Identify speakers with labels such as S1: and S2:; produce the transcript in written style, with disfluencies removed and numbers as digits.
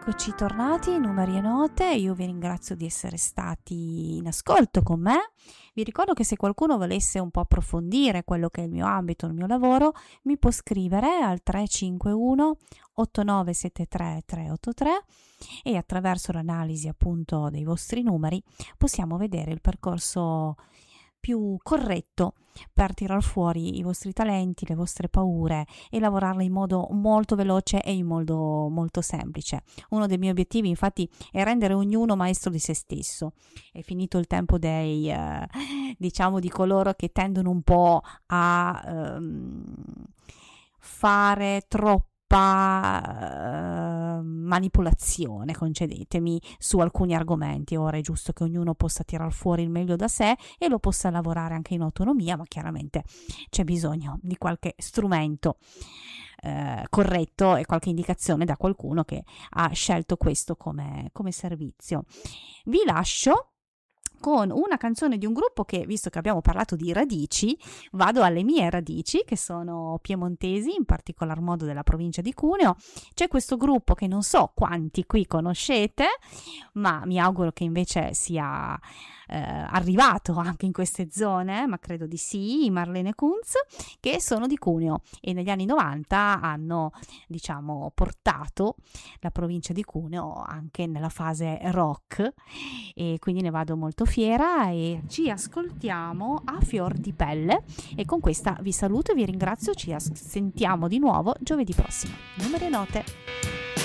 S1: Eccoci tornati, numeri e note. Io vi ringrazio di essere stati in ascolto con me. Vi ricordo che se qualcuno volesse un po' approfondire quello che è il mio ambito, il mio lavoro, mi può scrivere al 351 8973 383 e attraverso l'analisi appunto dei vostri numeri possiamo vedere il percorso più corretto per tirar fuori i vostri talenti, le vostre paure e lavorarle in modo molto veloce e in modo molto semplice. Uno dei miei obiettivi infatti è rendere ognuno maestro di se stesso. È finito il tempo dei diciamo di coloro che tendono un po' a fare troppo manipolazione, concedetemi, su alcuni argomenti. Ora è giusto che ognuno possa tirar fuori il meglio da sé e lo possa lavorare anche in autonomia, ma chiaramente c'è bisogno di qualche strumento corretto e qualche indicazione da qualcuno che ha scelto questo come servizio. Vi lascio con una canzone di un gruppo che, visto che abbiamo parlato di radici, vado alle mie radici, che sono piemontesi, in particolar modo della provincia di Cuneo. C'è questo gruppo che non so quanti qui conoscete, ma mi auguro che invece sia arrivato anche in queste zone, ma credo di sì, i Marlene Kunz, che sono di Cuneo e negli anni 90 hanno, diciamo, portato la provincia di Cuneo anche nella fase rock, e quindi ne vado molto fiera e ci ascoltiamo a fior di pelle. E con questa vi saluto e vi ringrazio, ci sentiamo di nuovo giovedì prossimo. Numeri e note.